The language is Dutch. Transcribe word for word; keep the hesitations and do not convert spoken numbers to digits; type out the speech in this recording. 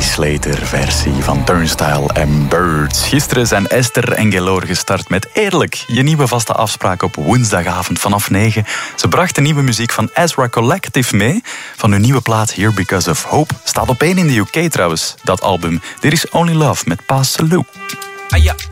Slater-versie van Turnstile and Birds. Gisteren zijn Esther en Gelor gestart met Eerlijk, je nieuwe vaste afspraak op woensdagavond vanaf negen. Ze brachten nieuwe muziek van Ezra Collective mee. Van hun nieuwe plaat Here Because of Hope staat op één in de U K trouwens, dat album. There is Only Love met Paas Salou. Aya.